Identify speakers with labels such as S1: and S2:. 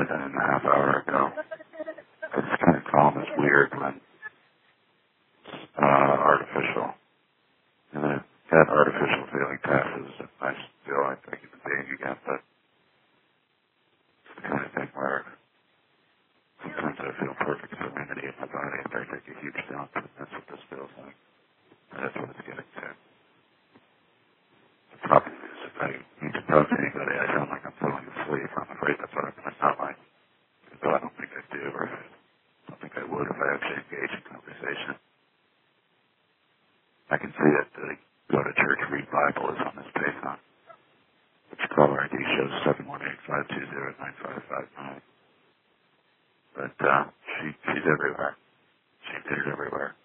S1: more than a half hour ago. This kind of calm is weird when it's artificial. And then that artificial feeling passes, I feel like I can being again, but it's the kind of thing where sometimes I feel perfect serenity in my body after I take a huge dump, and that's what this feels like. And that's what it's getting to. The problem is, if I need to talk to anybody, I sound like I'm falling asleep. I'm afraid that's what I'm going to sound like. Though I don't think I do, or I don't think I would if I actually engage in conversation. I can see that the Go to Church Read Bible is on this page, huh? Its caller ID shows 718-520-9559. But she's everywhere. She appears everywhere.